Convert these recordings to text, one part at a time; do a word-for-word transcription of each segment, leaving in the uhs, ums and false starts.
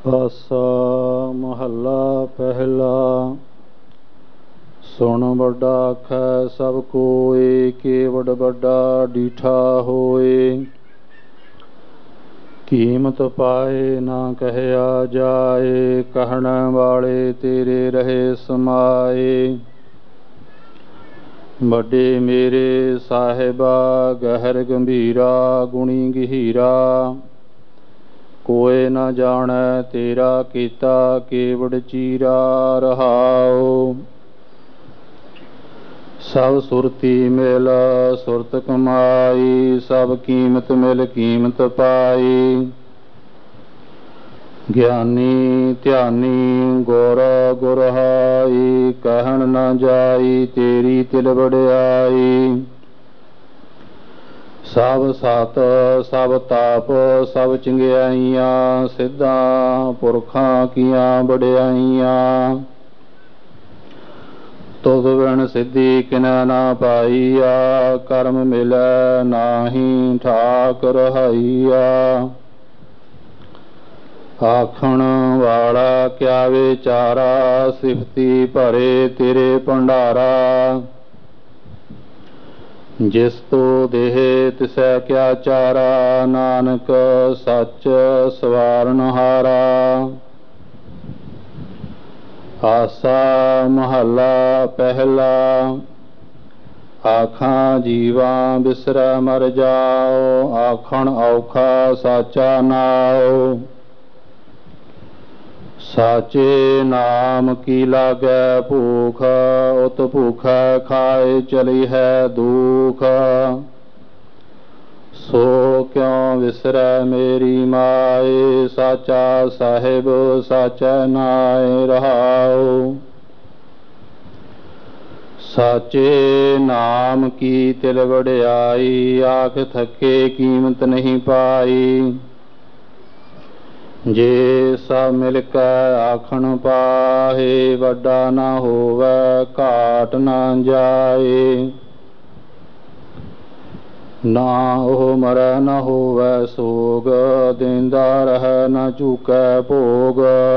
ਆਸਾ ਮਹੱਲਾ ਪਹਿਲਾ। ਸੁਣ ਵੱਡਾ ਆਖੈ ਸਭ ਕੋਇ, ਕੇਵਡ ਵੱਡਾ ਡੀਠਾ ਹੋਇ। ਕੀਮਤ ਪਾਏ ਨਾ ਕਹਿਆ ਜਾਏ, ਕਹਿਣ ਵਾਲੇ ਤੇਰੇ ਰਹੇ ਸਮਾਏ। ਵੱਡੇ ਮੇਰੇ ਸਾਹਿਬਾ ਗਹਿਰ ਗੰਭੀਰਾ, ਗੁਣੀ ਗਹੀਰਾ। ਕੋਇ ਨਾ ਜਾਣੈ ਤੇਰਾ ਕੀਤਾ, ਕੇਵਡ ਚੀਰਾ ਰਹਾਉ। ਸਭ ਸੁਰਤੀ ਮਿਲ ਸੁਰਤ ਕਮਾਈ, ਸਭ ਕੀਮਤ ਮਿਲ ਕੀਮਤ ਪਾਈ। ਗਿਆਨੀ ਧਿਆਨੀ ਗੁਰ ਗੁਰਹਾਈ, ਕਹਿਣ ਨਾ ਜਾਈ ਤੇਰੀ ਤਿਲ ਵਡਿਆਈ। ਸਭ ਸਤ ਸਭ ਤਾਪ ਸਭ ਚੰਗਿਆਈਆਂ, ਸਿੱਧਾਂ ਪੁਰਖਾਂ ਕੀਆਂ ਵਡਿਆਈਆਂ। ਤੁਧ ਬਿਨ ਸਿੱਧੀ ਕਿਨੈ ਨਾ ਪਾਈਆ, ਕਰਮ ਮਿਲੈ ਨਾਹੀ ਠਾਕ ਰਹਾਈਆ। ਆਖਣ ਵਾਲਾ ਕਿਆ ਵਿਚਾਰਾ, ਸਿਫਤੀ ਭਰੇ ਤੇਰੇ ਭੰਡਾਰਾ। ਜਿਸ ਤੋ ਦੇਹ ਤਿਸੈ ਕਿਆ ਚਾਰਾ, ਨਾਨਕ ਸੱਚ ਸਵਾਰਨਹਾਰਾ। ਆਸਾ ਮਹੱਲਾ ਪਹਿਲਾ। ਆਖਾਂ ਜੀਵਾਂ ਬਿਸਰੈ ਮਰ ਜਾਓ, ਆਖਣ ਔਖਾ ਸਾਚਾ ਨਾਉ। ਸਾਚੇ ਨਾਮ ਕੀ ਲਾਗੈ ਭੂਖ, ਉਤ ਭੂਖੈ ਖਾਏ ਚਲੀ ਹੈ ਦੂਖ। ਸੋ ਕਿਉ ਵਿਸਰੈ ਮੇਰੀ ਮਾਏ, ਸਾਚਾ ਸਾਹਿਬ ਸਾਚੈ ਨਾਇ ਰਹਾਉ। ਸਾਚੇ ਨਾਮ ਕੀ ਤਿਲ ਵਡਿਆਈ, ਆਖ ਥਕੇ ਕੀਮਤ ਨਹੀਂ ਪਾਈ। ਜੇ ਸਭ ਮਿਲ ਕੈ ਆਖਣ ਪਾਹੇ, ਵੱਡਾ ਨਾ ਹੋਵੈ ਘਾਟ ਨਾ ਜਾਏ। ਨਾ ਉਹ ਮਰੈ ਨਾ ਹੋਵੈ ਸੋਗ, ਦੇਂਦਾ ਰਹੈ ਨਾ ਝੂਕੈ ਭੋਗ।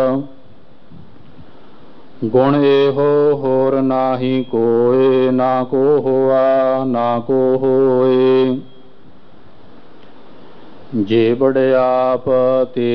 ਗੁਣ ਇਹੋ ਹੋਰ ਨਾਹੀ ਕੋਇ, ਨਾ ਕੋ ਹੋਆ ਨਾ ਕੋ ਹੋਇ। ਜੇ ਵਡਿਆਪ ਤੇ